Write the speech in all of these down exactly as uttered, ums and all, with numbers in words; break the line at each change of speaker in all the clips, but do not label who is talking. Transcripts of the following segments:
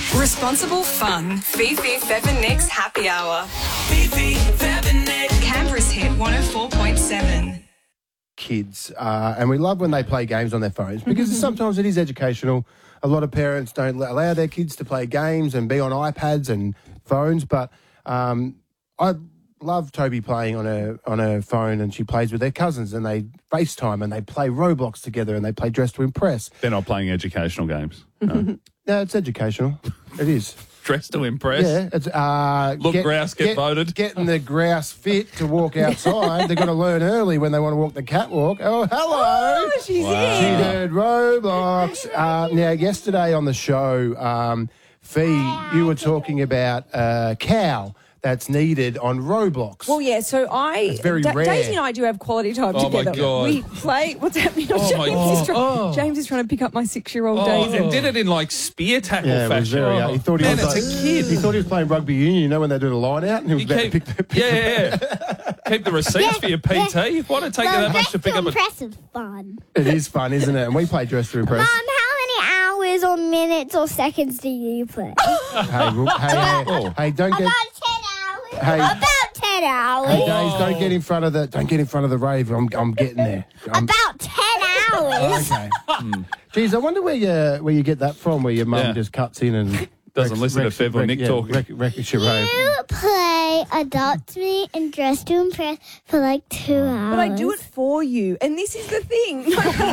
Responsible fun. Fifi, Fev and Nick's Happy Hour.
Fifi, Fev and Nick.
Canberra's hit one oh four point seven.
Kids, uh, and we love when they play games on their phones because sometimes it is educational. A lot of parents don't allow their kids to play games and be on iPads and phones, but um, I love Toby playing on her on her phone, and she plays with their cousins, and they FaceTime and they play Roblox together, and they play Dress to Impress.
They're not playing educational games. No.
No, it's educational. It is.
Dress to Impress.
Yeah, it's uh,
Look, grouse, get voted.
Getting the grouse fit to walk outside. They've got to learn early when they want to walk the catwalk. Oh, hello!
Oh, she's
Wow.
in.
She did Roblox. Uh, now, yesterday on the show, um, Fee, you were talking about a cow that's needed on Roblox.
Well, yeah, so I...
It's very
Da-
rare.
Daisy and I do have quality time
Oh, my
together.
God.
We play... What's happening?
Oh,
James,
my
is
God.
try-
Oh.
James is trying to pick up my six-year-old
Oh,
Daisy.
they did it in like spear tackle
Yeah, it was
fashion.
very. Uh, he thought he
Man,
was
it's
like,
a kid.
He thought he was playing rugby union. You know when they do the line out, and he was
You
about
keep,
to pick the. Pick
yeah, yeah, yeah. Keep the receipts for your P T. Why did it take you that much to pick up a...
impressive fun.
It is fun, isn't it? And we play Dress to Impress.
Mum, how many hours or minutes or seconds do you play?
hey, Ro- hey, hey,
Oh.
hey, don't get.
About ten hours.
Hey.
About ten hours.
Hey, Days, don't get in front of the. Don't get in front of the rave. I'm. I'm getting there. I'm,
About ten hours.
okay. Geez, I wonder where you where you get that from. Where your mum
Yeah.
just cuts in and
Doesn't listen to Fev or Nick
yeah,
talking.
Wreck, wreck your rave.
You play Adopt Me and Dress to Impress for like two hours.
But I do it for you, and this is the thing.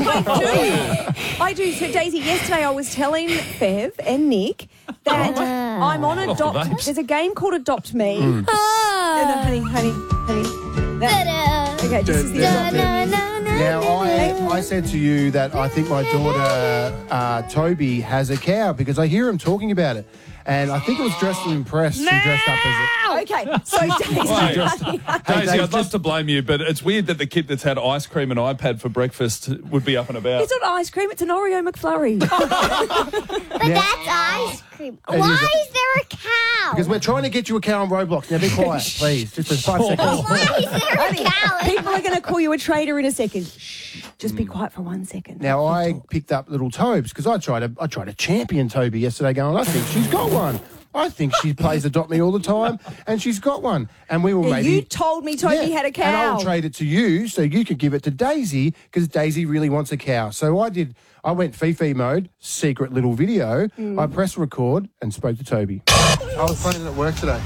I do. I do. So, Daisy, yesterday I was telling Fev and Nick that I'm on
Off the
Adopt...
vapes.
There's a game called Adopt Me.
Hmm.
Oh.
No, no, honey, honey, honey. That- okay, this is the
Da-
Adopt
da-
Me.
Now, I, I said to you that I think my daughter, uh, Toby, has a cow because I hear him talking about it. And I think it was Dressed to Impress. She dressed up as
Okay, so Daisy,
Wait.
honey,
Daisy,
Dave,
I'd love
just-
to blame you, but it's weird that the kid that's had ice cream and iPad for breakfast would be up and about.
it's not ice cream, it's an Oreo McFlurry.
But
Yeah.
that's ice cream.
It
Why
is a-
is there a cow?
because we're trying to get you a cow on Roblox. Now, be quiet, please. Just for five seconds.
Why is there a
Honey,
cow?
people are going to call you a traitor in a second. Shh, just be quiet for one second.
Now, I picked up little Tobes because I tried to I tried to champion Toby yesterday going, I think she's got one. I think she plays Adopt Me all the time, and she's got one. And we will
Yeah,
maybe...
you told me Toby
Yeah,
had a
And
cow.
I'll trade it to you so you could give it to Daisy because Daisy really wants a cow. So I did... I went Fifi mode, secret little video.
Mm.
I pressed record and spoke to Toby. I was playing it at work today.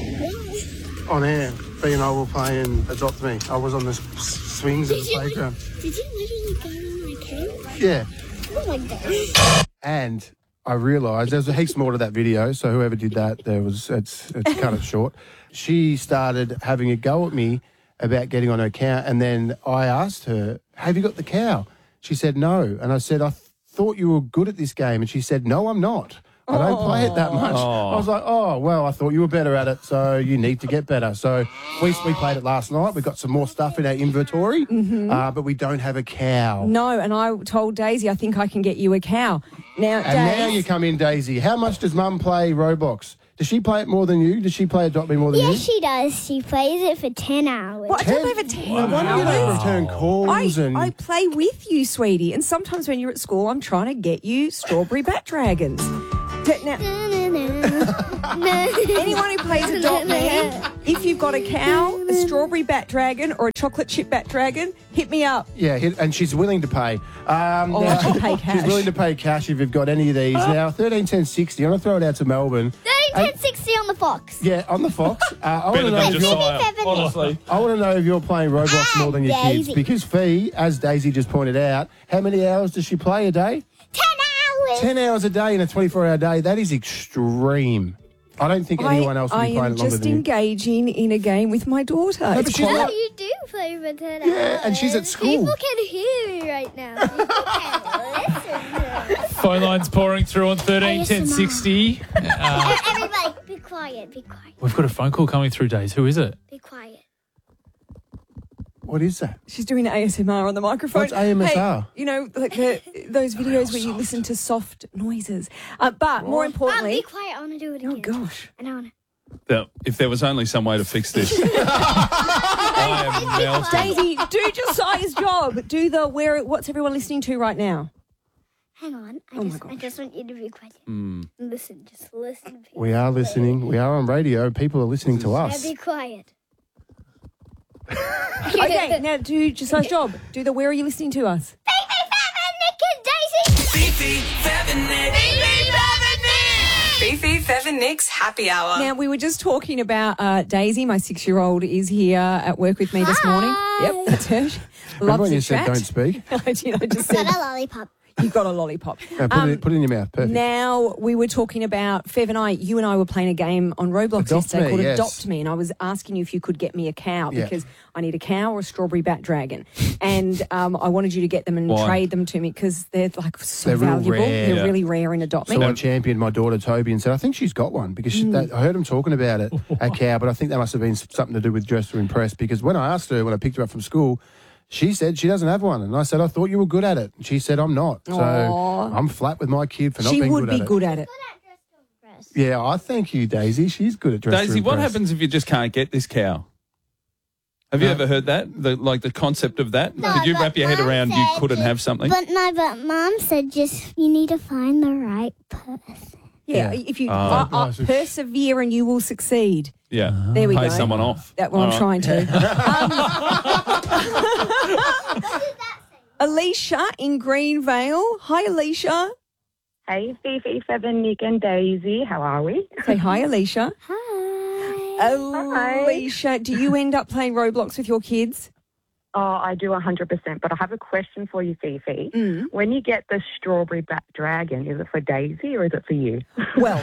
On air. Fee and I were playing Adopt Me. I was on the s- swings at the playground.
Did you literally go on my cave?
Yeah.
Oh my god.
And I realised there's a heaps more to that video, so whoever did that, there was it's it's cut it short. She started having a go at me about getting on her cow, and then I asked her, "Have you got the cow?" She said no, and I said, "I th- thought you were good at this game," and she said, "No, I'm not. I don't play it that much." I was like, "Oh, well, I thought you were better at it, so you need to get better." So we we played it last night. We got some more stuff in our inventory, uh, but we don't have a cow.
No, and I told Daisy I think I can get you a cow. Now,
And now
Daisy,
you come in, Daisy. How much does Mum play Roblox? Does she play it more than you? Does she play Adopt Me more than you?
Yes, she does. She plays it for ten hours.
What? I don't play for ten
No wonder you don't
hours.
return calls
I,
and...
I play with you, sweetie, and sometimes when you're at school, I'm trying to get you strawberry bat dragons. D- Now, anyone who plays Adopt Me, if you've got a cow, a strawberry bat dragon, or a chocolate chip bat dragon, hit me up.
Yeah, hit- and she's willing to pay. Um,
Oh,
now-
she'll pay cash.
She's willing to pay cash if you've got any of these. Now, thirteen ten sixty, I'm going to throw it out to Melbourne.
thirteen ten sixty on the Fox.
Yeah, on the Fox. Uh, I want to
Better
know
than
if you're...
Josiah,
Seven.
honestly.
I want to know if you're playing Roblox
Ah,
more than your kids.
Daisy.
Because Fee, as Daisy just pointed out, how many hours does she play a day?
Ten hours.
ten hours a day in a twenty-four hour day. That is extreme. I don't think anyone else would
I
be playing
am
it longer
just
than you.
engaging in a game with my daughter.
but
It's
she's
quite-
not-
You do play for ten hours.
Yeah, and she's at school.
People can hear me right now. People can listen.
Phone lines pouring through on thirteen ten sixty. Uh,
Everybody, be quiet. Be quiet.
we've got a phone call coming through, Days. Who is it?
Be quiet.
What is that?
She's doing A S M R on the microphone.
What's A M S R?
Hey, you know, like the, those videos where you listen to soft noises. Uh, but more
Mom,
importantly...
be quiet. I want to do it again.
Oh, gosh.
And I want to.
Now, if there was only some way to fix this. I am melting.
Daisy, do Josiah's job. Do the where. What's everyone listening to right now?
Hang on. I
Oh my
just, I
gosh.
just want you to be quiet.
Hmm.
Listen, just listen. People.
We are listening. We are on radio. People are listening to
Now
us.
be quiet.
Okay, now do Giselle's job. Do the where are you listening to us?
Nick and Daisy.
Fifi, Fev and Nick.
Fifi, Fev and Nick's happy hour.
Now, we were just talking about uh, Daisy, my six-year-old, is here at work with me this morning.
Hi.
Yep, that's her. She
Remember
loves
when
to
you said
chat.
don't speak?
I did. I just said,
Got a lollipop.
you've got a lollipop.
No, put,
Um,
it, put it in your mouth. Perfect.
Now, we were talking about, Fev and I, you and I were playing a game on Roblox
Adopt
yesterday
Me,
called
yes.
Adopt Me, and I was asking you if you could get me a cow
Yeah.
because I need a cow or a strawberry bat dragon. And um, I wanted you to get them and
Why?
trade them to me because they're like so
They're real
valuable.
rare.
They're
Yeah.
really rare in Adopt Me.
So I championed my daughter Toby and said, I think she's got one because she, that, I heard them talking about it, a cow, but I think that must have been something to do with Dress to Impress because when I asked her, when I picked her up from school, she said she doesn't have one. And I said, I thought you were good at it. And she said, I'm not. So
Aw.
I'm flat with my kid for not
She
being
would
good
be
at it.
good at it.
Yeah, I thank you, Daisy. She's good at Dress to
Daisy, what
Impress.
happens if you just can't get this cow? Have you
No.
ever heard that? The, like the concept of that?
No,
Could you
but
wrap your head
Mum
around you
said
couldn't
just-
have something?
But no, but Mom said just you need to find the right person.
Yeah,
Yeah.
if you
Oh.
uh, uh,
Nice.
persevere and you will succeed.
Yeah.
There we
Pay
go.
someone off.
That's what
All
I'm
right.
trying to. Um, Alicia in Greenvale. Hi, Alicia.
Hey, Fifi, Fev, Nick and Daisy. How are we?
Say hi, Alicia.
Hi.
Alicia, do you end up playing Roblox with your kids?
Oh, I do one hundred percent. But I have a question for you, Fifi.
Mm.
When you get the strawberry bat dragon, is it for Daisy or is it for you?
Well,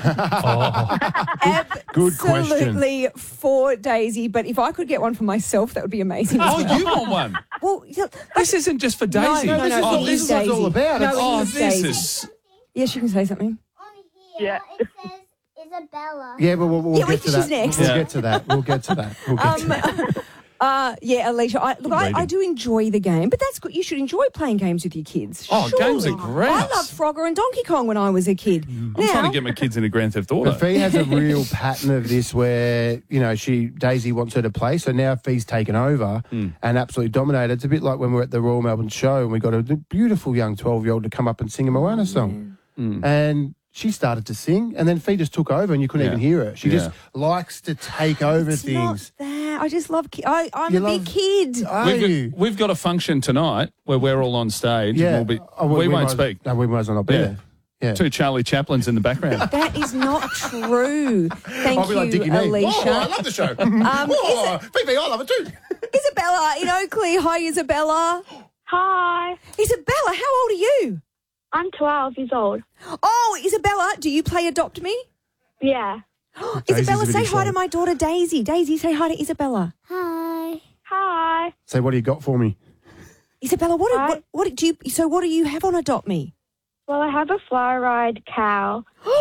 Good question.
absolutely for Daisy. But if I could get one for myself, that would be amazing. as
Oh,
well.
you want one?
Well, yeah,
This isn't just for Daisy.
No, no, no,
Oh,
it
this
is
is what it's all
Daisy.
about.
No,
It's-
it
Oh,
is
this
Daisy.
is...
Yes, you can say something.
On here
Yeah.
it says Isabella.
Yeah, but we'll, we'll
Yeah,
get
which
to
is
that.
next.
We'll
Yeah.
get to that. We'll get to that. We'll get to that.
Um, uh, yeah, Alicia, I, look, I,
Reading.
I do enjoy the game, but that's good. You should enjoy playing games with your kids.
Oh, games are
Surely.
great.
I loved Frogger and Donkey Kong when I was a kid.
I'm
now,
trying to get my kids into Grand Theft Auto.
But Fee has a real pattern of this where, you know, she Daisy wants her to play. So now Fee's taken over
Hmm.
and absolutely dominated. It's a bit like when we were at the Royal Melbourne Show and we got a beautiful young twelve-year-old to come up and sing a Moana song.
Hmm.
And she started to sing and then Fee just took over and you couldn't
Yeah.
even hear her. She
Yeah.
just likes to take over
it's
things.
not that. I just love kids. I, I'm
You
a
love-
big kid.
Are
We've
you?
got, we've got a function tonight where we're all on stage.
Yeah.
And we'll be,
Oh, well,
we, won't
might,
speak.
No, we might as well not be
Yeah.
there. Yeah.
Two Charlie Chaplins in the background.
That is not true. Thank
I'll be like
you,
Dickie Knee.
Alicia.
Oh, I love the show.
Um,
oh, Phoebe, I love it too.
Isabella in Oakley. Hi, Isabella.
Hi.
Isabella, how old are you?
I'm twelve years old.
Oh, Isabella, do you play Adopt Me?
Yeah.
Daisy's
Isabella,
a bit
say hi
excited.
to my daughter Daisy. Daisy, say hi to Isabella.
Hi.
Hi.
So what do you got for me?
Isabella, what,
Hi.
what what do you so what do you have on Adopt Me?
Well, I have a fly ride cow.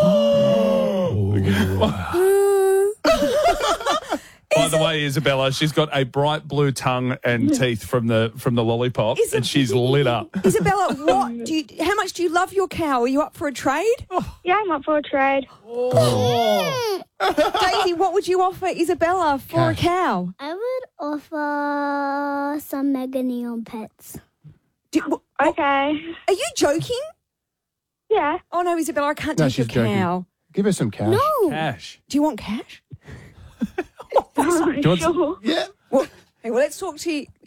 By the way, Isabella, she's got a bright blue tongue and teeth from the from the lollipop,
Is it-
and she's lit up.
Isabella, what do you how much do you love your cow? Are you up for a trade?
Yeah, I'm up for a trade.
Daisy, what would you offer Isabella for a
Cash.
cow?
I would offer some Mega Neon pets.
Do, w-
Okay.
are you joking?
Yeah.
Oh no, Isabella, I can't
No,
take your
she's joking.
cow.
Give her some cash.
No.
Cash.
Do you want cash?
you want some-
Sure.
Yeah.
Well, hey, well, let's talk to you.